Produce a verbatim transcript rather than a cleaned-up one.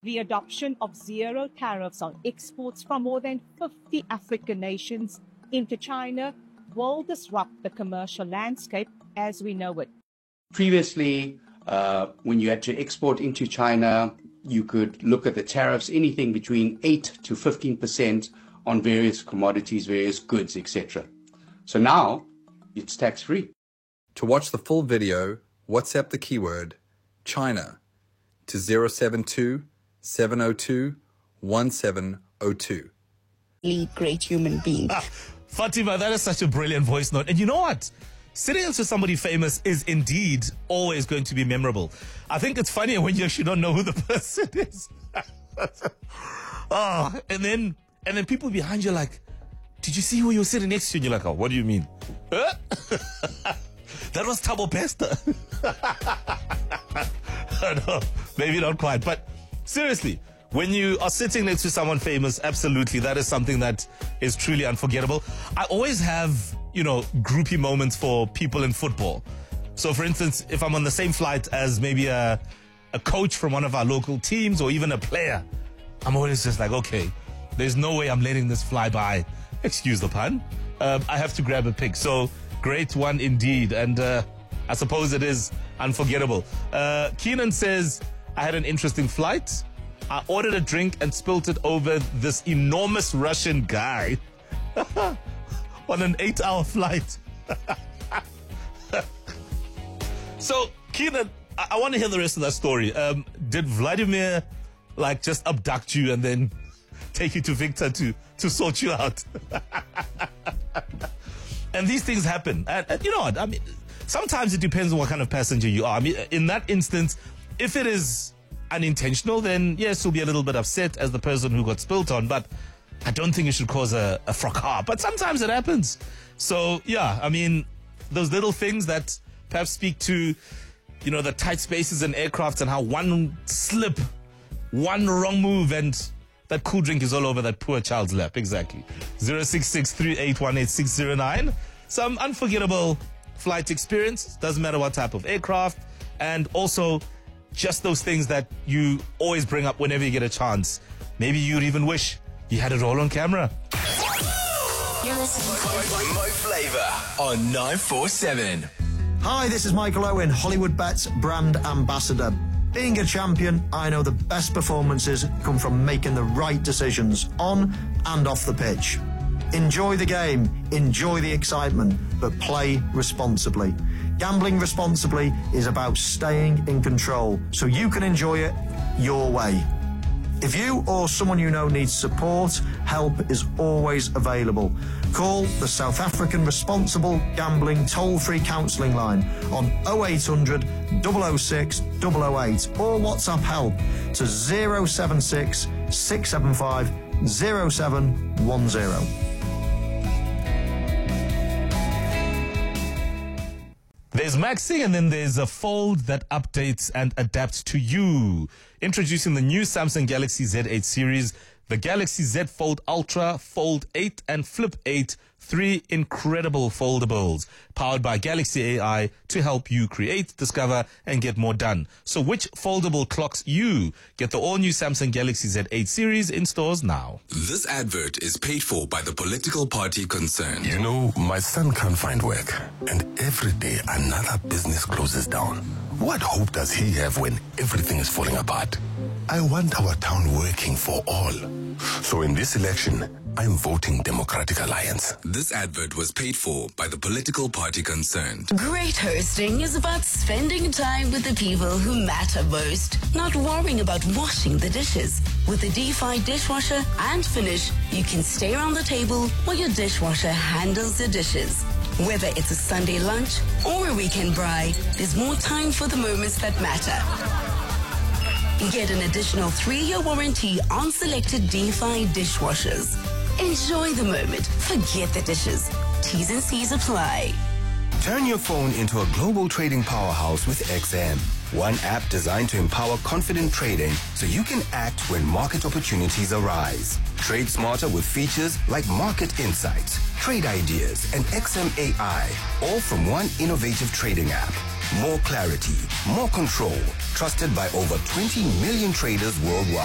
The adoption of zero tariffs on exports from more than fifty African nations into China will disrupt the commercial landscape as we know it. Previously, uh, when you had to export into China, you could look at the tariffs, anything between eight to fifteen percent on various commodities, various goods, et cetera. So now it's tax-free. To watch the full video, WhatsApp the keyword China to zero seven two, seven zero two, one seven zero two. Great human being. Ah, Fatima, that is such a brilliant voice note. And you know what? Sitting next to somebody famous is indeed always going to be memorable. I think it's funnier when you actually don't know who the person is. Oh, and then and then people behind you are like, did you see who you were sitting next to? And you're like, oh, what do you mean? Huh? That was Thabo Bester. No, maybe not quite. But seriously, when you are sitting next to someone famous, absolutely, that is something that is truly unforgettable. I always have, you know, groupie moments for people in football. So, for instance, if I'm on the same flight as maybe a, a coach from one of our local teams or even a player, I'm always just like, okay, there's no way I'm letting this fly by. Excuse the pun. Um, I have to grab a pic. So, great one indeed. And uh, I suppose it is unforgettable. Uh, Keenan says, I had an interesting flight. I ordered a drink and spilt it over this enormous Russian guy on an eight-hour flight. So, Keenan, I, I want to hear the rest of that story. Um, did Vladimir, like, just abduct you and then take you to Victor to, to sort you out? And these things happen. And, and you know what? I mean, sometimes it depends on what kind of passenger you are. I mean, in that instance, if it is unintentional, then yes, you'll be a little bit upset as the person who got spilt on, but I don't think it should cause a, a fracas. But sometimes it happens. So, yeah, I mean, those little things that perhaps speak to, you know, the tight spaces in aircrafts and how one slip, one wrong move, and that cool drink is all over that poor child's lap. Exactly. zero six six, three eight one, eight six zero nine. Some unforgettable flight experience. Doesn't matter what type of aircraft. And also just those things that you always bring up whenever you get a chance. Maybe you'd even wish you had it all on camera. You're listening to Mo Flava on nine four seven. Hi, this is Michael Owen, Hollywood Bets brand ambassador. Being a champion, I know the best performances come from making the right decisions on and off the pitch. Enjoy the game, enjoy the excitement, but play responsibly. Gambling responsibly is about staying in control so you can enjoy it your way. If you or someone you know needs support, help is always available. Call the South African Responsible Gambling Toll-Free Counselling Line on oh eight hundred, double oh six, double oh eight or WhatsApp help to zero seven six, six seven five, zero seven one zero. There's maxing and then there's a fold that updates and adapts to you. Introducing the new Samsung Galaxy Z eight series, the Galaxy Z Fold Ultra, Fold eight and Flip eight, three incredible foldables powered by Galaxy A I to help you create, discover and get more done. So which foldable clocks you? Get the all-new Samsung Galaxy Z eight series in stores now. This advert is paid for by the political party concerned. You know, my son can't find work, and every day another business closes down. What hope does he have when everything is falling apart? I want our town working for all. So in this election, I'm voting Democratic Alliance. This advert was paid for by the political party concerned. Great hosting is about spending time with the people who matter most, not worrying about washing the dishes. With the D five dishwasher and Finish, you can stay around the table while your dishwasher handles the dishes. Whether it's a Sunday lunch or a weekend bride, there's more time for the moments that matter. Get an additional three-year warranty on selected D five dishwashers. Enjoy the moment. Forget the dishes. T's and C's apply. Turn your phone into a global trading powerhouse with X M. One app designed to empower confident trading so you can act when market opportunities arise. Trade smarter with features like market insights, trade ideas, and X M A I, all from one innovative trading app. More clarity, more control, trusted by over twenty million traders worldwide.